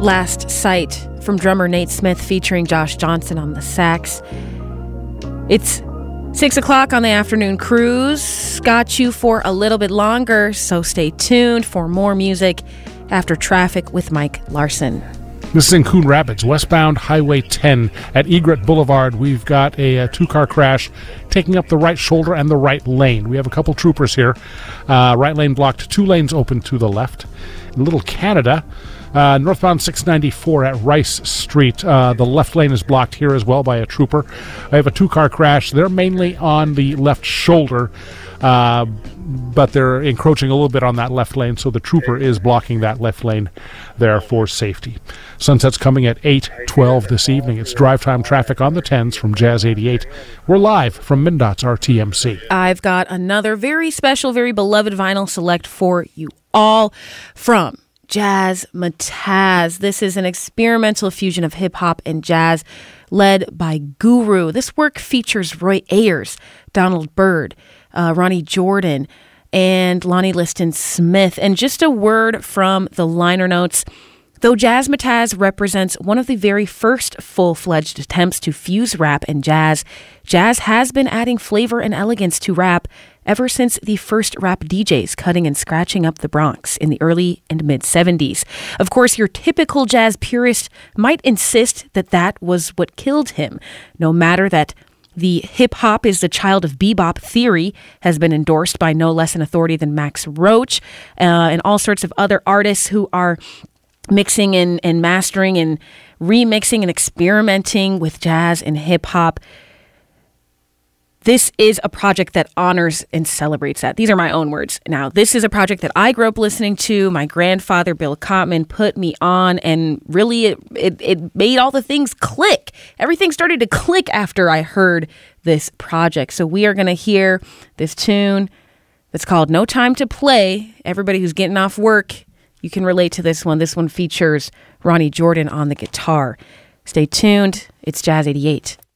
Last Sight from drummer Nate Smith featuring Josh Johnson on the sax. It's 6 o'clock on the afternoon cruise. Got you for a little bit longer, so stay tuned for more music after traffic with Mike Larson. This is in Coon Rapids, westbound Highway 10 at Egret Boulevard. We've got a two-car crash taking up the right shoulder and the right lane. We have a couple troopers here. Right lane blocked, 2 lanes open to the left. In Little Canada, northbound 694 at Rice Street. The left lane is blocked here as well by a trooper. I have a two-car crash. They're mainly on the left shoulder, but they're encroaching a little bit on that left lane, so the trooper is blocking that left lane there for safety. Sunset's coming at 8:12 this evening. It's drive time traffic on the 10s from Jazz 88. We're live from MnDOT's RTMC. I've got another very special, very beloved vinyl select for you all from Jazzmatazz. This is an experimental fusion of hip-hop and jazz led by Guru. This work features Roy Ayers, Donald Byrd, Ronnie Jordan, and Lonnie Liston Smith. And just a word from the liner notes. Though Jazzmatazz represents one of the very first full-fledged attempts to fuse rap and jazz, jazz has been adding flavor and elegance to rap ever since the first rap DJs cutting and scratching up the Bronx in the early and mid-'70s. Of course, your typical jazz purist might insist that that was what killed him, no matter that the hip-hop is the child of bebop theory has been endorsed by no less an authority than Max Roach and all sorts of other artists who are mixing and mastering and remixing and experimenting with jazz and hip-hop. This is a project that honors and celebrates that. These are my own words. Now, this is a project that I grew up listening to. My grandfather, Bill Cotman, put me on, and really it made all the things click. Everything started to click after I heard this project. So we are going to hear this tune that's called No Time to Play. Everybody who's getting off work, you can relate to this one. This one features Ronnie Jordan on the guitar. Stay tuned. It's Jazz 88.